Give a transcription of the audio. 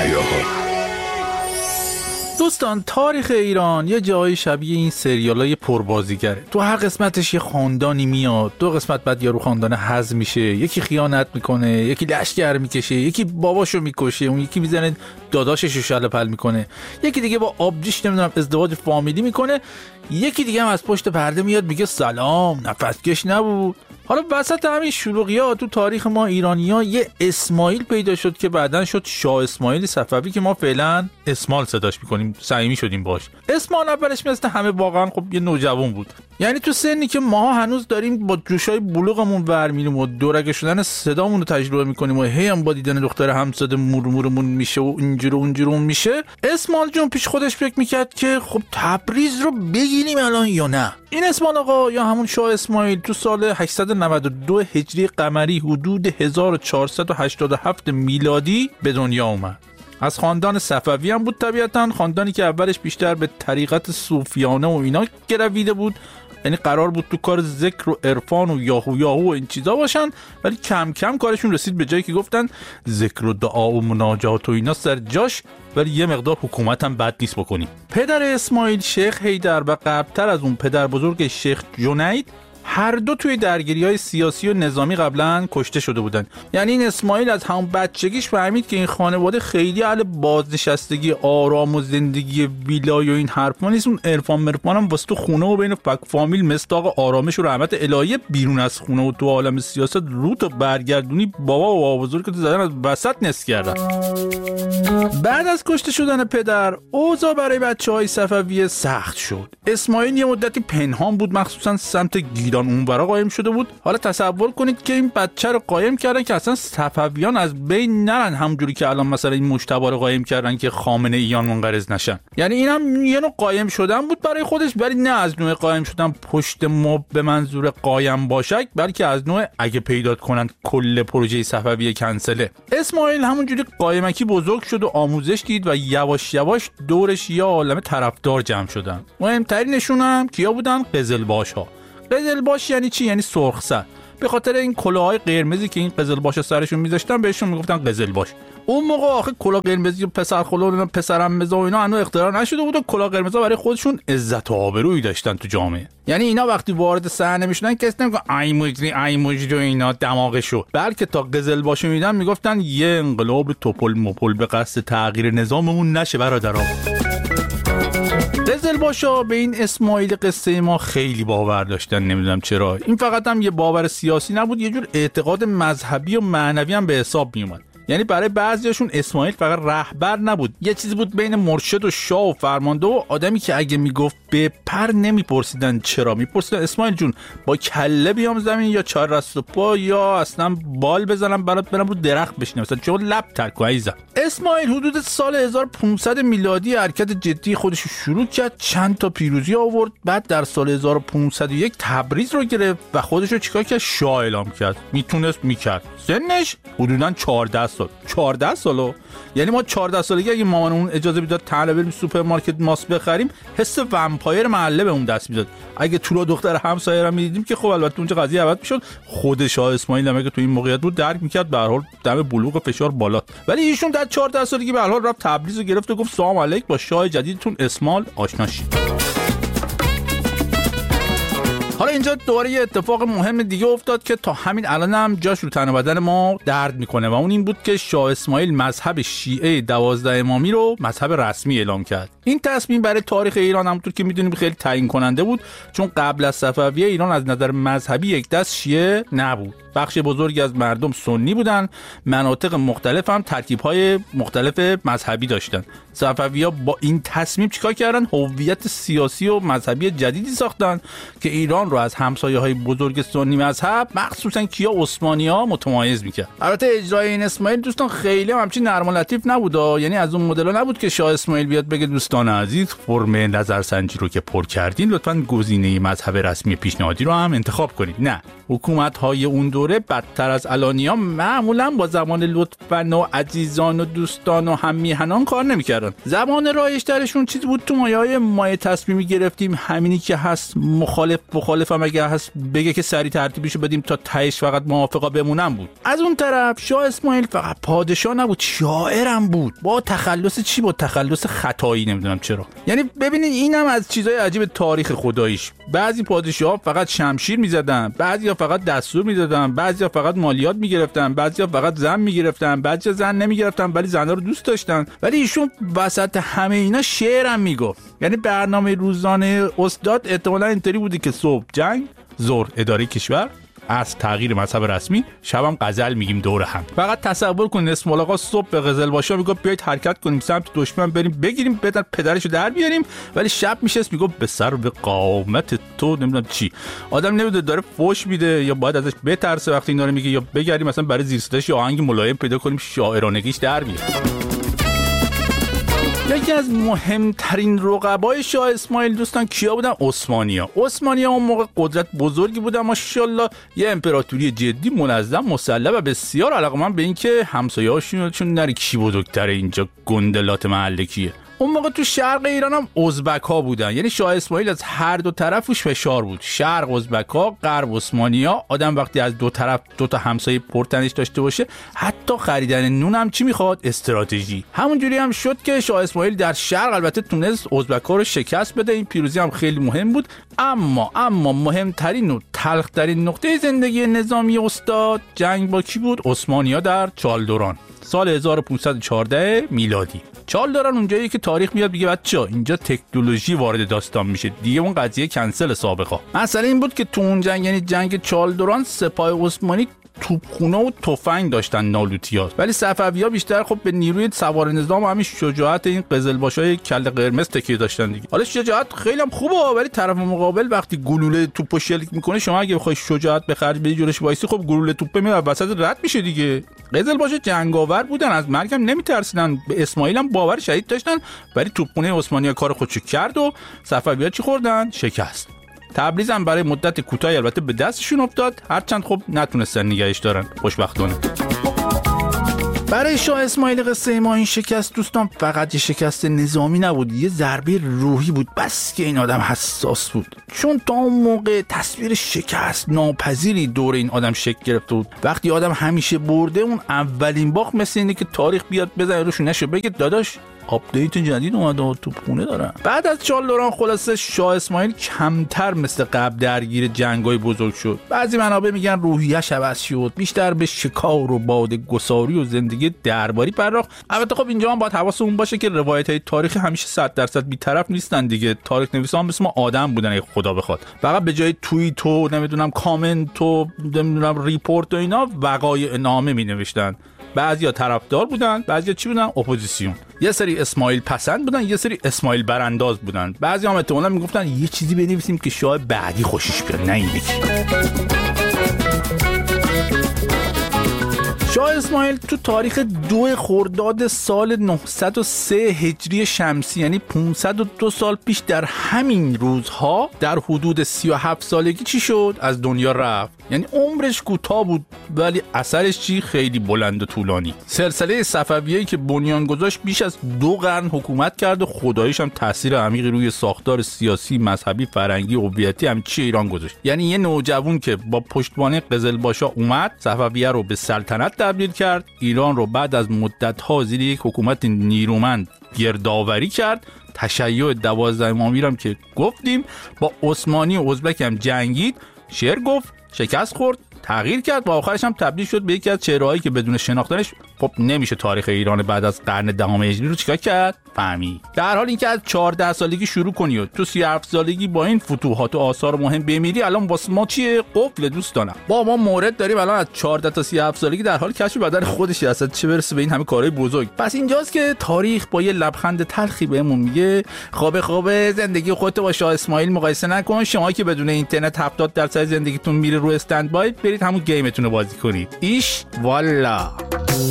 حیاها. دوستان، تاریخ ایران یه جایی شبیه این سریالای پربازیگره. تو هر قسمتش یه خاندانی میاد، 2 قسمت بعد یارو خاندانه هضم میشه، یکی خیانت میکنه، یکی لشکر میکشه، یکی باباشو میکشه، اون یکی میزنه داداششو شلپل میکنه، یکی دیگه با آبجیش نمیدونم ازدواج فامیلی میکنه، یکی دیگه هم از پشت پرده میاد میگه سلام نفسکش نبود. حالا وسط همین شلوغی‌ها تو تاریخ ما ایرانی‌ها یه اسماعیل پیدا شد که بعدن شد شاه اسماعیل صفوی که ما فعلا اسمال صداش می‌کنیم، صمیمی شدیم باش. اسمال اولش مثل همه واقعا خب یه نوجوان بود. یعنی تو سنی که ما هنوز داریم با جوشای بلوغمون ورمیریم و دورگه شدن صدامون رو تجربه می‌کنیم و هی هم با دیدن دختر همساده مرمورمون میشه و اینجوری میشه، اسمال جون پیش خودش فکر می‌کرد که خب تبریز رو بگیریم الان یا نه. این اسمال آقا یا همون شاه اسماعیل تو سال 892 هجری قمری حدود 1487 میلادی به دنیا اومد. از خاندان صفوی هم بود طبیعتاً، خاندانی که اولش بیشتر به طریقت صوفیانه و اینا گرویده بود، یعنی قرار بود تو کار ذکر و عرفان و یاهو و این چیزا باشن، ولی کم کم کارشون رسید به جایی که گفتن ذکر و دعا و مناجات و اینا سر جاش، ولی یه مقدار حکومت هم بد نیست بکنیم. پدر اسماعیل شیخ حیدر و قبلتر از اون پدر بزرگ شیخ جنید هر دو توی درگیری‌های سیاسی و نظامی قبلا کشته شده بودن. یعنی این اسماعیل از همون بچگیش فهمید که این خانواده خیلی اهل بازنشستگی آرام و زندگی ویلای و این حرفا نیست، اون عرفان مرفان هم واسه تو خونه و بین فک فامیل مصداق آرامش و رحمت الهی، بیرون از خونه و تو عالم سیاست رو تا برگردونی بابا و بابا بزرگ تو زدن از وسط نس کردن. بعد از کشته شدن پدر اوضاع برای بچه‌های صفوی سخت شد. اسماعیل یه مدتی پنهان بود، مخصوصا سمت گیلان اونورا قایم شده بود. حالا تصور کنید که این بچه رو قایم کردن که اصلا صفویان از بین نرن، همونجوری که الان مثلا این مجتبی رو قایم کردن که خامنه ایان منقرض نشن. یعنی اینم یه نوع قایم شدن بود برای خودش، ولی نه از نوع قایم شدن پشت مب به منظور قایم باشک، بلکه از نوع اگه پیدا کنن کل پروژه صفوی کنسله. اسماعیل همونجوری قایمکی بزرگ شد و آموزش دید و یواش یواش دورش یه عالمه طرفدار جمع شدن. مهمترینشون هم کیا بودن؟ قزلباش‌ها. قزلباش یعنی چی؟ یعنی سرخسر. به خاطر این کلاهای قرمزی که این قزلباشا سرشون میذاشتن بهشون میگفتن قزلباش. اون موقع آخه کلاه قرمزی و پسر خلو و پسرم مزا و اینا هنوز اختراع نشده بود و کلاه قرمزا برای خودشون عزت و آبرویی داشتن تو جامعه. یعنی اینا وقتی وارد صحنه میشدن کس نمیگه ای مجری و اینا دماغشو، بلکه تا قزلباشو میدن میگفتن یه انقلاب توپل مپل به قصد تغییر نظاممون نشه برادرها. قزلباشا به این اسماعیل قصه ما خیلی باور داشتن، نمیدونم چرا. این فقط هم یه باور سیاسی نبود، یه جور اعتقاد مذهبی و معنوی هم به حساب میومد. یعنی برای بعضیاشون اسماعیل فقط رهبر نبود، یه چیزی بود بین مرشد و شاه و فرمانده و آدمی که اگه میگفت بپر نمیپرسیدن چرا، میپرسیدن اسماعیل جون با کله بیام زمین یا 4 دست و پا یا اصلا بال بزنم برات برم رو درخت بشینم، مثلا چون لب ترک عزیزم. اسماعیل حدود سال 1500 میلادی حرکت جدی خودش رو شروع کرد، چند تا پیروزی آورد، بعد در سال 1501 تبریز رو گرفت و خودش رو چیکار کرد؟ شاه اعلام کرد. میتونست میکرد. سنش حدوداً 14 سالو. یعنی ما 14 سالگی اگه مامانمون اجازه میداد طلبه بریم سوپرمارکت ماست بخریم، حس ومپایر محله بهمون دست میداد. اگه تو دختر همسایه رو میدیدیم که خب البته اونجا قضیه عوض میشد، خود شاه اسماعیل هم که تو این موقعیت بود درک میکرد به هر حال دم بلوغ فشار بالا، ولی ایشون در 14 سالگی به هر حال رفت تبریز رو گرفت و گفت سلام علیک با شاه جدیدتون اسماعیل آشنا شید. حالا اینجا دوباره یه اتفاق مهم دیگه افتاد که تا همین الان هم جاش رو تن و بدن ما درد میکنه و اون این بود که شاه اسماعیل مذهب شیعه 12 امامی رو مذهب رسمی اعلام کرد. این تصمیم برای تاریخ ایران همونطور که میدونیم خیلی تعیین کننده بود، چون قبل از صفویه ایران از نظر مذهبی یک دست شیعه نبود. بخش بزرگی از مردم سنی بودن، مناطق مختلف هم ترکیب‌های مختلف مذهبی داشتن. صفوی‌ها با این تصمیم چیکار کردن؟ هویت سیاسی و مذهبی جدیدی ساختن که ایران رو از همسایه‌های بزرگ سنی مذهب مخصوصاً کیا عثمانی‌ها متمایز می‌کرد. البته اجرای این اسماعیل دوستان خیلی هم همچین نرم و لطیف نبود، یعنی از اون مدل‌ها نبود که شاه اسماعیل بیاد بگه دوستان عزیز فرم نظرسنجی رو که پر کردین لطفاً گزینه مذهب رسمی پیشنهادی رو هم انتخاب کنید. نه، حکومت‌های اون دوره بدتر از الانیا معمولاً با زبان لطفاً و عزیزان و دوستان و هم میهنان کار نمی‌کردن. زبان رایج‌ترشون چیزی بود تو مایه تصمیمی گرفتیم همینی که هست، مخالفم اگه هست بگه که سری ترتیبشو بدیم تا تهش فقط موافقا بمونن بود. از اون طرف شاه اسماعیل فقط پادشاه نبود، شاعرم بود، با تخلص خطایی، نمیدونم چرا. یعنی ببینید اینم از چیزای عجیب تاریخ خداییش. بعضی پادشاه‌ها فقط شمشیر می‌زدن، بعضیا فقط دستور می‌دادن، بعضیا فقط مالیات می‌گرفتن، بعضیا فقط زن می‌گرفتن، بعضیا زن نمی‌گرفتن ولی زن‌ها رو دوست داشتن. ولی ایشون وسط همه اینا شعرم میگفت. یعنی برنامه روزانه استاد احتمالاً اینطوری بودی که صبح جنگ، ظهر اداره کشور، از تغییر مذهب رسمی، شبم غزل میگیم دور هم. فقط تصور کن اسماعیل آقا صبح به قزلباشا میگه بیایید حرکت کنیم سمت دشمن بریم بگیریم پدرشو در بیاریم، ولی شب میشست میگه به سر و به قامت تو نمیدونم چی. آدم نمیدونه داره فوش میده یا باید ازش بترسه وقتی اینا رو میگه، یا بگیریم مثلا برای زیر صداش یا آهنگ ملایم پیدا کنیم شاعرانگیش در بیاد. یکی از مهمترین رقبای شاه اسماعیل دوستان کیا بودن؟ عثمانی‌ها اون موقع قدرت بزرگی بودن ماشاءالله، یه امپراتوری جدی منظم مسلح و بسیار علاقه‌مند به اینکه همسایه‌هاشون نری کی بزرگتره اینجا گندلات محله کیه. اون موقع تو شرق ایران هم ازبک‌ها بودن، یعنی شاه اسماعیل از هر دو طرفش فشار بود، شرق ازبک‌ها، غرب عثمانی‌ها. آدم وقتی از دو طرف دو تا همسایه پرتنش داشته باشه، حتی خریدن نون هم چی میخواد؟ استراتژی. همونجوری هم شد که شاه اسماعیل در شرق البته تونست ازبک‌ها رو شکست بده، این پیروزی هم خیلی مهم بود. اما مهمترین و تلخ‌ترین نقطه زندگی نظامی استاد جنگ با کی بود؟ عثمانی‌ها در چالدوران سال 1514 میلادی. چالدوران اونجایی که تاریخ میاد میگه بچه‌ها اینجا تکنولوژی وارد داستان میشه دیگه، اون قضیه کنسل سابقا. مسئله این بود که تو اون جنگ، یعنی جنگ چالدوران، سپاه عثمانی توپخونه و تفنگ داشتن نالوتیات، ولی صفوی‌ها بیشتر خب به نیروی سوار نظام و همین شجاعت این قزلباشای کله قرمز تکیه داشتن دیگه. حالا شجاعت خیلی هم خوبه، ولی طرف مقابل وقتی گلوله توپو شلیک میکنه، شما اگه بخوای شجاعت به خرج بدی جلوش وایسی، خب گلوله توپ میاد وسط رد میشه دیگه. قزلباشا جنگاور بودن، از مرگ هم نمیترسیدن، به اسماعیل هم باور شدید داشتن، ولی توپخونه عثمانی‌ها کار خودشو کرد و صفوی‌ها چی خوردن؟ شکست. تبریز هم برای مدت کوتاهی البته به دستشون افتاد، هرچند خب نتونستن نگهش دارن خوشبختانه. برای شاه اسماعیل قصه ما این شکست دوستان فقط یه شکست نظامی نبود، یه ضربه روحی بود. بس که این آدم حساس بود، چون تا اون موقع تصویر شکست ناپذیری دور این آدم شکل گرفته بود. وقتی آدم همیشه برده، اون اولین باخت مثل اینه که تاریخ بیاد بزنه روش نشه بگه داداش آپدیت جدید اومده و توپخونه دارن. بعد از چالدوران خلاصه شاه اسماعیل کمتر مثل قبل درگیر جنگای بزرگ شد. بعضی منابع میگن روحیه‌اش عوض شد، بیشتر به شکار و باده‌گساری و زندگی درباری پرداخت. البته خب اینجا هم باید حواسمون باشه که روایت‌های تاریخی همیشه 100% بی‌طرف نیستن دیگه. تاریخ نویسان مثل ما آدم بودن، خدا بخواد فقط به جای توییت و نمیدونم کامنت و نمیدونم ریپورت و اینا وقایع نامه می‌نوشتن. بعضیا طرفدار بودن، بعضیا چی بودن؟ اپوزیسیون. یه سری اسماعیل پسند بودن، یه سری اسماعیل برانداز بودن. بعضی هم احتمالاً میگفتن یه چیزی بنویسیم که شاه بعدی خوشش بیاد، نه این یکی. شاه اسماعیل تو تاریخ 2 خرداد سال 903 هجری شمسی، یعنی 502 سال پیش، در همین روزها در حدود 37 سالگی چی شد؟ از دنیا رفت. یعنی عمرش کوتاه بود ولی اثرش چی؟ خیلی بلند و طولانی. سلسله صفویه‌ای که بنیان گذاشت بیش از 2 قرن حکومت کرد و خداییش هم تاثیر عمیقی روی ساختار سیاسی، مذهبی، فرهنگی، هویتی هم چی ایران گذاشت. یعنی یه نوجوان که با پشتوانه قزلباشا اومد صفویه رو به سلطنت تبدیل کرد، ایران رو بعد از مدت‌ها زیر یک حکومت نیرومند گردآوری کرد، تشیع 12 امامی هم که گفتیم، با عثمانی و ازبک هم جنگید، شعر گفت، شکست خورد، تغییر کرد و آخرش هم تبدیل شد به یکی از چهره‌هایی که بدون شناختنش خب نمیشه تاریخ ایران بعد از قرن 10 هجری رو چیکار کرد؟ فهمی. در حال اینکه از 14 سالگی شروع کنی و تو 37 سالگی با این فتوحات و آثار مهم بمیری، الان واسه ما چیه؟ قفل دوستانم. با ما مورد داریم الان از 14 تا 37 سالگی در حال کشف بدن خودش، اصلا چه برسه به این همه کارهای بزرگ. پس اینجاست که تاریخ با یه لبخند تلخی بهمون میگه خوابه زندگی خودت با شاه اسماعیل مقایسه نکن. شما که بدون اینترنت 70% زندگیتون میره رو استندبای، برید همون گیمتون رو بازی کنید. ایش والا.